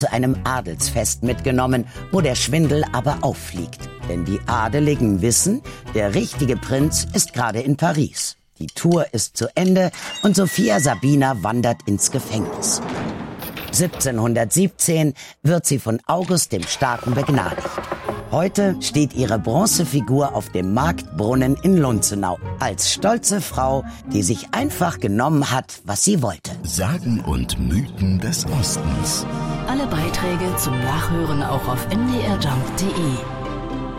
zu einem Adelsfest mitgenommen, wo der Schwindel aber auffliegt. Denn die Adeligen wissen, der richtige Prinz ist gerade in Paris. Die Tour ist zu Ende und Sophia Sabina wandert ins Gefängnis. 1717 wird sie von August dem Starken begnadigt. Heute steht ihre Bronzefigur auf dem Marktbrunnen in Lunzenau als stolze Frau, die sich einfach genommen hat, was sie wollte. Sagen und Mythen des Ostens. Alle Beiträge zum Nachhören auch auf ndrjump.de.